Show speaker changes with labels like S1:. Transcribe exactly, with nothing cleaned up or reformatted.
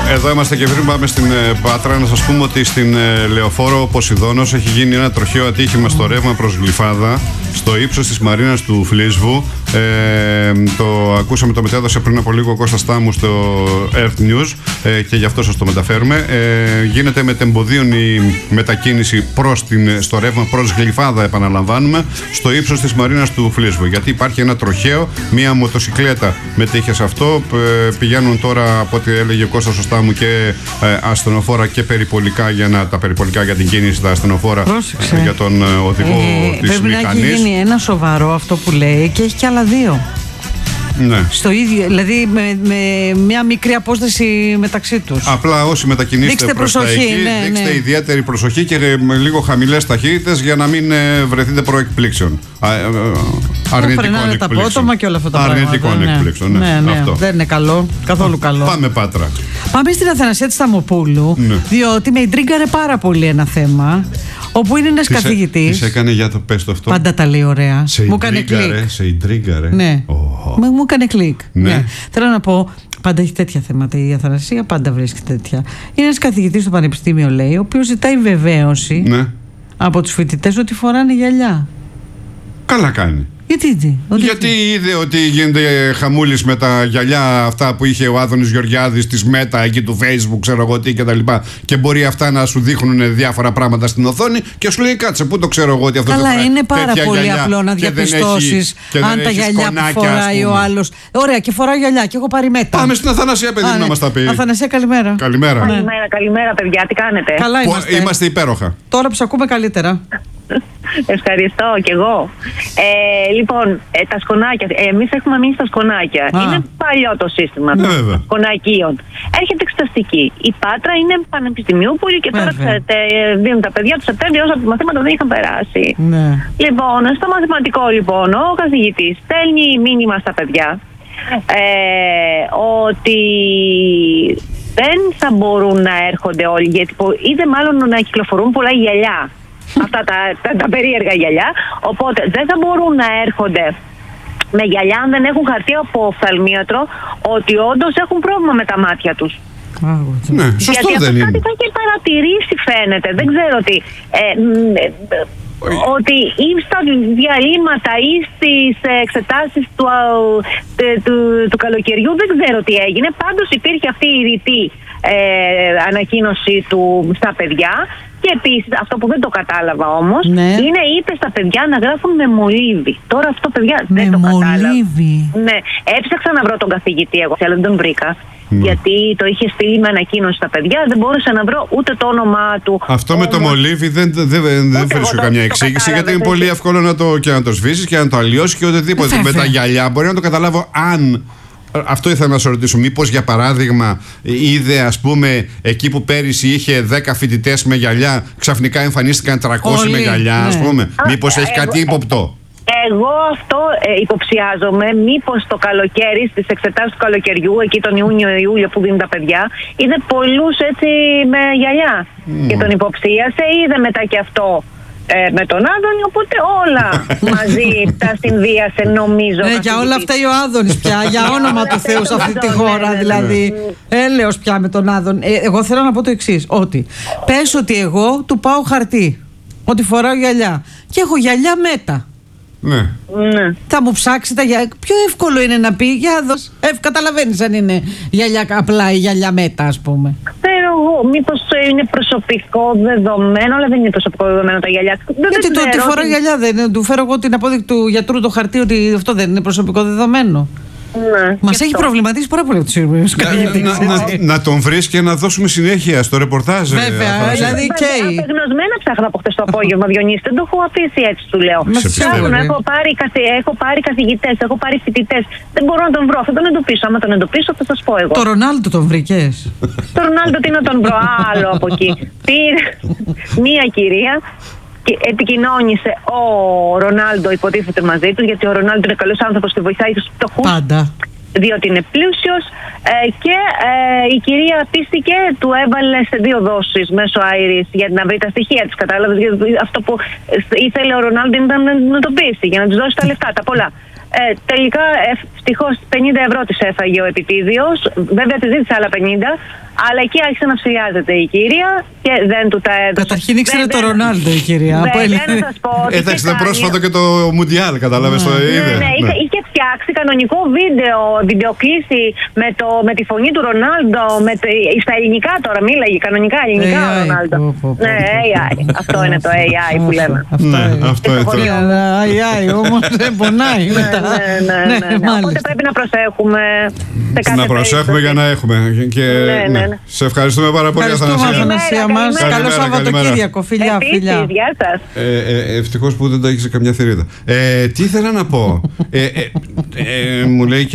S1: Εδώ είμαστε και πριν πάμε στην Πάτρα. Να σας πούμε ότι στην Λεωφόρο Ποσειδώνος έχει γίνει ένα τροχαίο ατύχημα στο ρεύμα προς Γλυφάδα, στο ύψος της Μαρίνας του Φλίσβου. Ε, το ακούσαμε, το μετέδωσε πριν από λίγο ο Κώστας Τάμου στο Earth News ε, και γι' αυτό σας το μεταφέρουμε. Ε, γίνεται μετεμποδίων η μετακίνηση προς την, στο ρεύμα προς Γλυφάδα, επαναλαμβάνουμε, στο ύψος της Μαρίνας του Φλίσβου. Γιατί υπάρχει ένα τροχαίο, μία μοτοσικλέτα μετήχε σε αυτό. Ε, πηγαίνουν τώρα, από ό,τι έλεγε ο Κώστας σωστά μου, και ε, ασθενοφόρα και περιπολικά για να, τα περιπολικά για την κίνηση, τα ασθενοφόρα ε, για τον ε, οδηγό ε, της
S2: πρέπει
S1: μηχανής.
S2: Πρέπει να έχει γίνει ένα σοβαρό αυτό που λέει και έχει και άλλα δύο.
S1: Ναι. Στο
S2: ίδιο, δηλαδή με, με μια μικρή απόσταση μεταξύ τους.
S1: Απλά όσοι μετακινήσετε προς τα εκεί,
S2: ναι,
S1: δείξτε
S2: ναι.
S1: ιδιαίτερη προσοχή και με λίγο χαμηλές ταχύτητες για να μην ε, βρεθείτε προεκπλήξεων. Α, ε, αρνητικών εκπλήξεων.
S2: Τα απότομα και όλα αυτά τα
S1: αρνητικών
S2: πράγματα.
S1: Αρνητικών εκπλήξεων, ναι.
S2: Ναι, ναι.
S1: Αυτό.
S2: Δεν είναι καλό, καθόλου καλό.
S1: Πάμε Πάτρα.
S2: Πάμε στην Αθανασία της Σταμοπούλου, ναι. Διότι με ιντρίγκαρε πάρα πολύ ένα θέμα. Όπου είναι ένας καθηγητής.
S1: Τι σε έκανε, για το πες το αυτό.
S2: Πάντα τα λέει ωραία.
S1: Σε
S2: μου έκανε κλικ.
S1: Σε ιντρίγκαρε.
S2: Ναι. Oh. Μου, μου έκανε κλικ.
S1: Ναι.
S2: Ναι. Θέλω να πω, πάντα έχει τέτοια θέματα η Αθανασία, πάντα βρίσκει τέτοια. Είναι ένας καθηγητής στο πανεπιστήμιο, λέει, ο οποίος ζητάει βεβαίωση, ναι, από τους φοιτητές ότι φοράνε γυαλιά.
S1: Καλά κάνει.
S2: Γιατί, τι, ότι
S1: Γιατί τι. Είδε ότι γίνεται χαμούλης με τα γυαλιά αυτά που είχε ο Άδωνης Γεωργιάδης της Μέτα εκεί του Facebook, ξέρω εγώ τι κτλ. Και, και μπορεί αυτά να σου δείχνουν διάφορα πράγματα στην οθόνη και σου λέει κάτσε, πού το ξέρω εγώ ότι αυτό δεν
S2: Καλά, είναι πάρα πολύ απλό να διαπιστώσεις αν τα γυαλιά που φοράει ο άλλος. Ωραία, και φοράει γυαλιά και έχω πάρει Μέτα.
S1: Πάμε στην Αθανασία, παιδί μου, να μας τα πει.
S2: Αθανασία, καλημέρα.
S1: Καλημέρα.
S3: Καλημέρα, καλημέρα, παιδιά, τι κάνετε?
S2: Καλά είμαστε.
S1: Είμαστε υπέροχα.
S2: Τώρα που σε ακούμε καλύτερα.
S3: Ευχαριστώ κι εγώ. Ε, λοιπόν, ε, τα σκονάκια. Εμείς έχουμε μείνει στα σκονάκια. Α. Είναι παλιό το σύστημα των σκονακίων. Έρχεται εξεταστική. Η Πάτρα είναι πανεπιστημιούπολη και τώρα, ξέρετε, δίνουν τα παιδιά του Σεπτέμβριο όσα μαθήματα δεν είχαν περάσει.
S2: Ναι.
S3: Λοιπόν, στο μαθηματικό, λοιπόν, ο καθηγητής στέλνει μήνυμα στα παιδιά ε, ότι δεν θα μπορούν να έρχονται όλοι, γιατί είδε μάλλον να κυκλοφορούν πολλά γυαλιά. Αυτά τα, τα, τα περίεργα γυαλιά. Οπότε δεν θα μπορούν να έρχονται με γυαλιά αν δεν έχουν χαρτί από οφθαλμίατρο ότι όντως έχουν πρόβλημα με τα μάτια τους.
S1: Ναι, σωστό.
S3: Γιατί
S1: δεν
S3: αυτό
S1: είναι.
S3: κάτι θα έχει παρατηρήσει, φαίνεται. Δεν ξέρω τι. Ε, ε, ότι ή στα διαλύματα ή στις εξετάσεις του, του, του, του καλοκαιριού, δεν ξέρω τι έγινε. Πάντως υπήρχε αυτή η ρητή ε, ανακοίνωση του στα παιδιά. Και επίσης, αυτό που δεν το κατάλαβα όμως, ναι, είναι είπε στα παιδιά να γράφουν με μολύβι. Τώρα αυτό, παιδιά, δεν
S2: με
S3: το κατάλαβα.
S2: Μολύβι.
S3: Ναι, έψαξα να βρω τον καθηγητή εγώ, αλλά δεν τον βρήκα. Mm. Γιατί το είχε στείλει με ανακοίνωση στα παιδιά, δεν μπόρεσα να βρω ούτε το όνομά του.
S1: Αυτό με το μολύβι δεν, δεν, δεν βρίσκω καμιά εξήγηση, γιατί είναι πολύ εύκολο να το, και να το σβήσεις και να το αλλοιώσεις και οτιδήποτε. Με τα γυαλιά μπορεί να το καταλάβω αν. Αυτό ήθελα να σε ρωτήσω. Μήπως για παράδειγμα είδε, ας πούμε, εκεί που πέρυσι είχε δέκα φοιτητές με γυαλιά, ξαφνικά εμφανίστηκαν τριακόσιοι με γυαλιά, ναι, ας πούμε. Μήπως έχει κάτι ύποπτο.
S3: Εγώ αυτό ε, υποψιάζομαι, μήπως το καλοκαίρι, στις εξετάσεις του καλοκαιριού, εκεί τον Ιούνιο-Ιούλιο που δίνουν τα παιδιά, είδε πολλούς έτσι με γυαλιά mm. και τον υποψίασε, είδε μετά και αυτό ε, με τον Άδωνη, οπότε όλα μαζί τα συνδύασε, νομίζω.
S2: Ναι, για όλα αυτά ο Άδωνης πια, για όνομα του Θεού σε αυτή τη χώρα, δηλαδή. Έλεος πια με τον Άδωνη. Ε, εγώ θέλω να πω το εξής, ότι πες ότι εγώ του πάω χαρτί, ότι φοράω γυαλιά και έχω γυαλιά Μέτα.
S1: Ναι.
S3: Ναι.
S2: Θα μου ψάξει τα γυαλιά. Πιο εύκολο είναι να πει για δώσ'. Ε, καταλαβαίνεις αν είναι γυαλιά απλά ή γυαλιά Μέτα, ας πούμε.
S3: Ξέρω εγώ, μήπως είναι προσωπικό δεδομένο, αλλά δεν είναι προσωπικό δεδομένο τα γυαλιά. Δεν
S2: Γιατί το ότι φοράω γυαλιά δεν είναι. Του φέρω εγώ την απόδειξη του γιατρού το χαρτί ότι αυτό δεν είναι προσωπικό δεδομένο.
S3: Ναι,
S2: μας έχει προβληματίσει πάρα πολύ από τους
S1: καθηγητές. Να, να, να τον βρεις και να δώσουμε συνέχεια στο ρεπορτάζ.
S2: Βέβαια, α, δηλαδή και.
S3: Απεγνωσμένα ψάχνα από χτες το απόγευμα, Διονύση. Δεν το έχω αφήσει έτσι, του λέω. Ψάχνω, έχω πάρει, έχω πάρει καθηγητές, έχω πάρει φοιτητές. Δεν μπορώ να τον βρω. Θα τον εντοπίσω. Άμα τον εντοπίσω, θα σας πω εγώ.
S2: Το Ρονάλντο τον βρήκες?
S3: Το Ρονάλντο τι να τον βρω, άλλο από εκεί. Πήρε μία κυρία. Και επικοινώνησε ο Ρονάλντο, υποτίθεται, μαζί του, γιατί ο Ρονάλντο είναι καλός άνθρωπος και βοηθάει τους φτωχούς.
S2: Πάντα.
S3: Διότι είναι πλούσιος ε, και ε, η κυρία πίστηκε, του έβαλε σε δύο δόσεις μέσω Άιρις για να βρει τα στοιχεία της. Κατάλαβες, αυτό που ήθελε ο Ρονάλντο ήταν να το πείσει, για να τους δώσει τα λεφτά, τα πολλά. Ε, τελικά ευτυχώς πενήντα ευρώ της έφαγε ο επιτίδιος. Βέβαια της ζήτησε άλλα πενήντα. Αλλά εκεί άρχισε να ψηλιάζεται η κυρία και δεν του τα έδωσε.
S2: Καταρχήν ήξερε το Ρονάλντο η κυρία.
S3: Βέβαια, να σας πω ότι
S1: Εντάξει,
S3: είχε
S1: ήταν πρόσφατο
S3: κάνει...
S1: και το Μουντιάλ, κατάλαβες το είδε.
S3: Ναι, ναι, είχε, είχε φτιάξει κανονικό βίντεο, βιντεοκλήση με, το, με τη φωνή του Ρονάλντο, με το, στα ελληνικά τώρα, μίλαγε κανονικά ελληνικά ο Ρονάλντο. Ναι, έι άι. Αυτό είναι το έι άι που λέμε.
S1: Ναι, αυτό είναι.
S2: έι άι όμως δεν πονάει μετά.
S3: Ναι, ναι, ναι. Οπότε πρέπει να προσέχουμε.
S1: Να προσέχουμε για να έχουμε. Σε ευχαριστούμε πάρα πολύ,
S2: Αθανασία μας. Καλό Σαββατοκύριακο. Φιλιά, φιλιά.
S3: Γεια σας.
S1: Ευτυχώς που δεν τα έχεις σε καμιά θηρίδα. Τι ήθελα να πω. Μου λέει